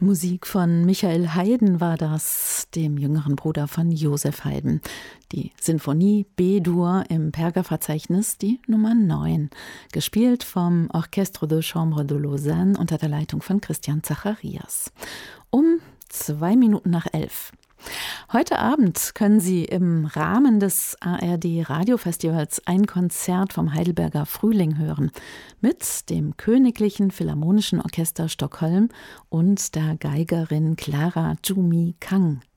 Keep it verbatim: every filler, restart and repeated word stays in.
Musik von Michael Haydn war das, dem jüngeren Bruder von Joseph Haydn. Die Sinfonie B-Dur im Perger-Verzeichnis, die Nummer neun, gespielt vom Orchestre de Chambre de Lausanne unter der Leitung von Christian Zacharias. Um zwei Minuten nach elf. Heute Abend können Sie im Rahmen des A R D-Radiofestivals ein Konzert vom Heidelberger Frühling hören mit dem Königlichen Philharmonischen Orchester Stockholm und der Geigerin Clara Jumi Kang